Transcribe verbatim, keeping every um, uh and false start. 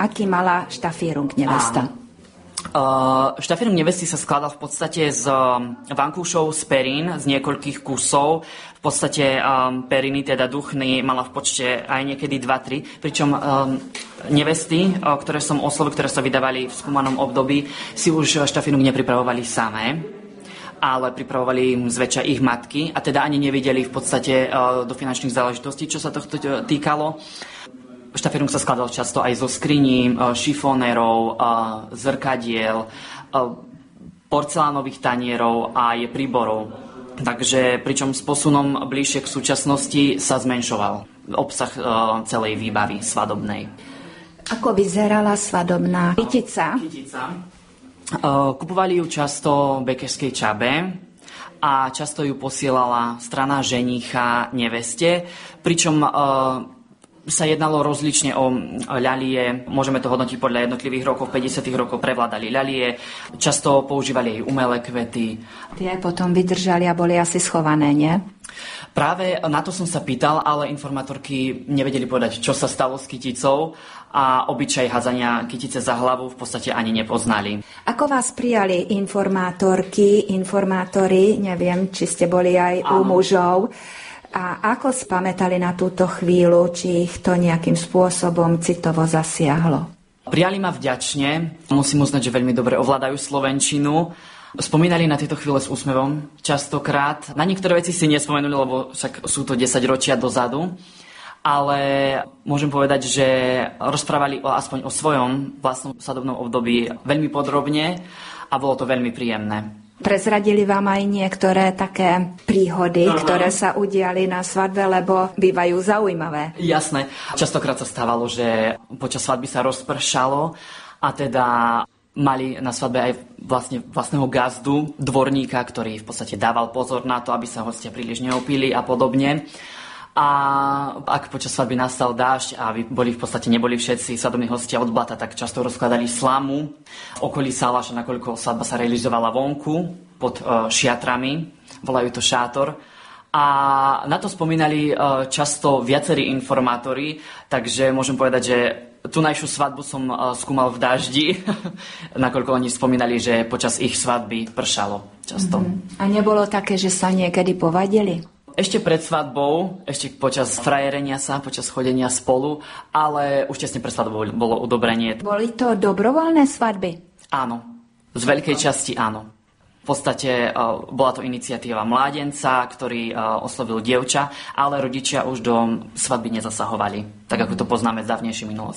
Aký mala štafírung nevesta? Uh, štafírung nevesty sa skladal v podstate z um, vankúšov, z perín, z niekoľkých kusov. V podstate um, periny, teda duchny, mala v počte aj niekedy dva tri. Pričom um, nevesty, uh, ktoré som oslovil, ktoré sa vydávali v skúmanom období, si už štafírung nepripravovali samé, ale pripravovali im zväčša ich matky a teda ani nevideli v podstate uh, do finančných záležitostí, čo sa tohto týkalo. Štafírung sa skladal často aj zo skriní, uh, šifónerov, uh, zrkadiel, uh, porcelánových tanierov a aj príborov. Takže pričom s posunom bližšie k súčasnosti sa zmenšoval obsah uh, celej výbavy svadobnej. Ako vyzerala svadobná kytica? Kytica. Kupovali ju často v Bekešskej Čabe a často ju posielala strana ženicha neveste, pričom sa jednalo rozlične o ľalie, môžeme to hodnotiť podľa jednotlivých rokov, v päťdesiatych rokoch prevládali ľalie, často používali aj umelé kvety. Tie potom vydržali a boli asi schované, nie? Práve na to som sa pýtal, ale informátorky nevedeli povedať, čo sa stalo s kyticou a obyčaj hádzania kytice za hlavu v podstate ani nepoznali. Ako vás prijali informátorky, informátori, neviem, či ste boli aj u mužov, a ako spamätali na túto chvíľu, či ich to nejakým spôsobom citovo zasiahlo? Prijali ma vďačne, musím uznať, že veľmi dobre ovládajú slovenčinu. Spomínali na tieto chvíle s úsmevom častokrát. Na niektoré veci si nespomenuli, lebo však sú to desaťročia dozadu. Ale môžem povedať, že rozprávali o, aspoň o svojom vlastnom svadobnom období veľmi podrobne a bolo to veľmi príjemné. Prezradili vám aj niektoré také príhody, uh-huh. ktoré sa udiali na svadbe, lebo bývajú zaujímavé. Jasné. Častokrát sa stávalo, že počas svadby sa rozpršalo a teda mali na svadbe aj vlastne vlastného gazdu, dvorníka, ktorý v podstate dával pozor na to, aby sa hostia príliš neopili a podobne. A ak počas svadby nastal dážď a boli v podstate neboli všetci svadobní hostia od blata, tak často rozkladali slamu v okolí sálaša, nakoľko svadba sa realizovala vonku pod uh, šiatrami, volajú to šátor. A na to spomínali uh, často viacerí informátori, takže môžem povedať, že tunajšiu svadbu som uh, skúmal v daždi, nakoľko oni spomínali, že počas ich svadby pršalo často. Mm-hmm. A nebolo také, že sa niekedy povadili? Ešte pred svadbou, ešte počas frajerenia sa, počas chodenia spolu, ale už tesne pred svadbou bolo udobrenie. Boli to dobrovoľné svadby? Áno, z veľkej časti áno. V podstate uh, bola to iniciatíva mládenca, ktorý uh, oslovil dievča, ale rodičia už do svadby nezasahovali, tak ako to poznáme z dávnejšej minulosti.